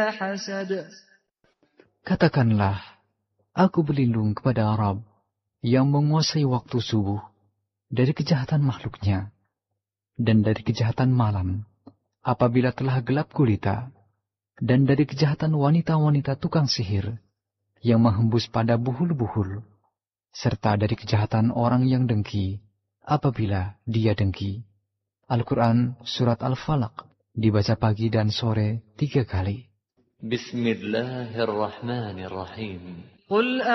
حسد. Katakanlah, aku berlindung kepada Rabb yang menguasai waktu subuh dari kejahatan makhluknya dan dari kejahatan malam apabila telah gelap gulita, dan dari kejahatan wanita-wanita tukang sihir yang menghembus pada buhul-buhul, serta dari kejahatan orang yang dengki apabila dia dengki. Al-Quran Surat Al-Falaq dibaca pagi dan sore 3 kali. Bismillahirrahmanirrahim. قل